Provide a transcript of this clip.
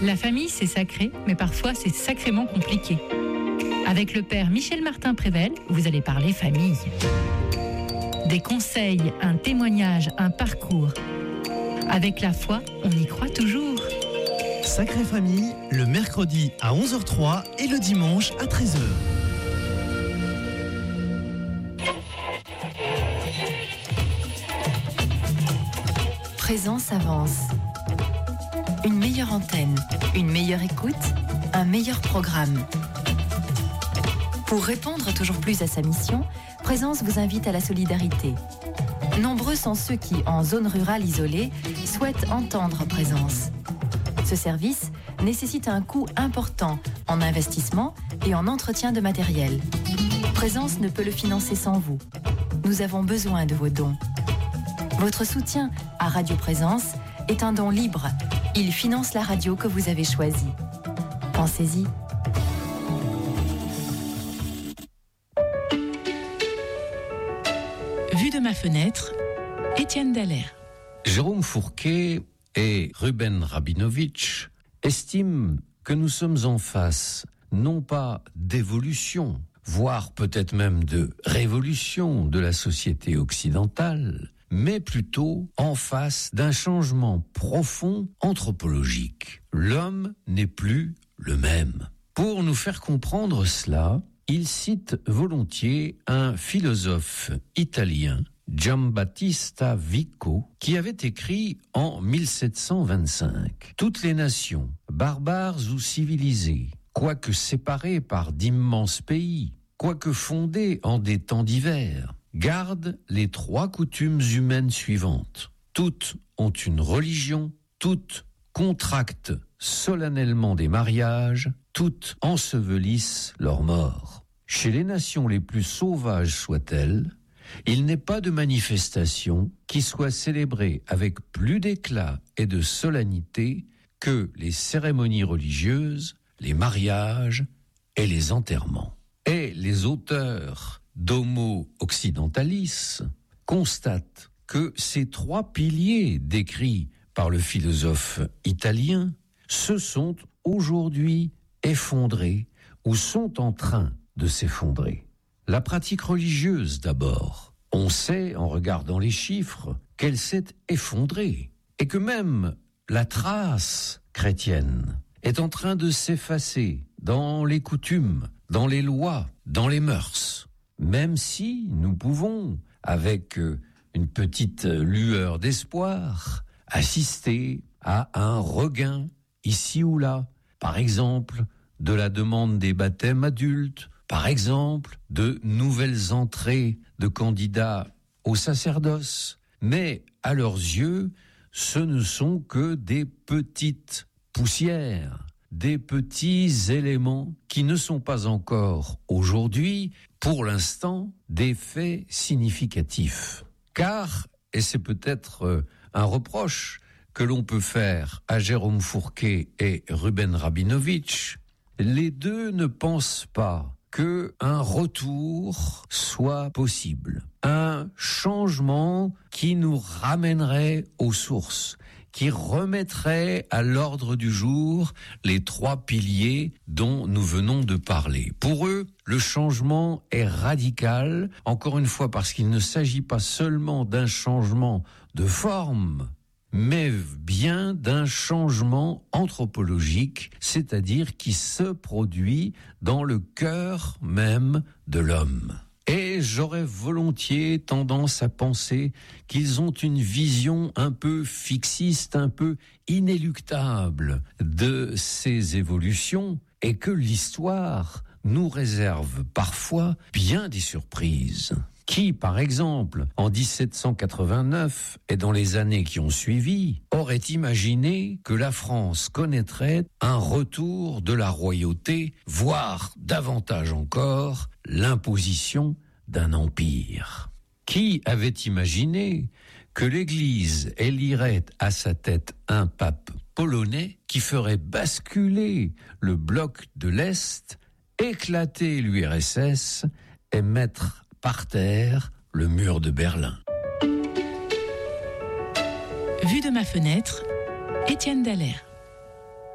La famille, c'est sacré, mais parfois c'est sacrément compliqué. Avec le père Michel Martin-Prével, vous allez parler famille. Des conseils, un témoignage, un parcours. Avec la foi, on y croit toujours. Sacrée Famille, le mercredi à 11h03 et le dimanche à 13h. Présence avance. Une meilleure antenne, une meilleure écoute, un meilleur programme. Pour répondre toujours plus à sa mission, Présence vous invite à la solidarité. Nombreux sont ceux qui, en zone rurale isolée, souhaitent entendre Présence. Ce service nécessite un coût important en investissement et en entretien de matériel. Présence ne peut le financer sans vous. Nous avons besoin de vos dons. Votre soutien à Radio Présence est un don libre. Il finance la radio que vous avez choisie. Pensez-y. Vue de ma fenêtre, Étienne Dallaire. Jérôme Fourquet et Ruben Rabinovitch estiment que nous sommes en face, non pas d'évolution, voire peut-être même de révolution de la société occidentale, mais plutôt en face d'un changement profond anthropologique. L'homme n'est plus le même. Pour nous faire comprendre cela, il cite volontiers un philosophe italien, Giambattista Vico, qui avait écrit en 1725 « Toutes les nations, barbares ou civilisées, quoique séparées par d'immenses pays, quoique fondées en des temps divers, gardent les 3 coutumes humaines suivantes. Toutes ont une religion, toutes contractent solennellement des mariages, toutes ensevelissent leurs morts. Chez les nations les plus sauvages soient-elles, il n'est pas de manifestation qui soit célébrée avec plus d'éclat et de solennité que les cérémonies religieuses, les mariages et les enterrements. » Et les auteurs d'Homo Occidentalis constatent que ces 3 piliers décrits par le philosophe italien se sont aujourd'hui effondrés ou sont en train de s'effondrer. La pratique religieuse d'abord. On sait, en regardant les chiffres, qu'elle s'est effondrée et que même la trace chrétienne est en train de s'effacer dans les coutumes, dans les lois, dans les mœurs. Même si nous pouvons, avec une petite lueur d'espoir, assister à un regain ici ou là, par exemple, de la demande des baptêmes adultes, par exemple, de nouvelles entrées de candidats au sacerdoce. Mais à leurs yeux, ce ne sont que des petites poussières, des petits éléments qui ne sont pas encore aujourd'hui, pour l'instant, des faits significatifs. Car, et c'est peut-être un reproche que l'on peut faire à Jérôme Fourquet et Ruben Rabinovitch, les deux ne pensent pas qu'un retour soit possible, un changement qui nous ramènerait aux sources, qui remettrait à l'ordre du jour les 3 piliers dont nous venons de parler. Pour eux, le changement est radical, encore une fois parce qu'il ne s'agit pas seulement d'un changement de forme, mais bien d'un changement anthropologique, c'est-à-dire qui se produit dans le cœur même de l'homme. Et j'aurais volontiers tendance à penser qu'ils ont une vision un peu fixiste, un peu inéluctable de ces évolutions, et que l'histoire nous réserve parfois bien des surprises. Qui, par exemple, en 1789 et dans les années qui ont suivi, aurait imaginé que la France connaîtrait un retour de la royauté, voire davantage encore, l'imposition d'un empire? Qui avait imaginé que l'Église élirait à sa tête un pape polonais qui ferait basculer le bloc de l'Est, éclater l'URSS et mettre par terre le mur de Berlin? Vue de ma fenêtre, Étienne Dallaire.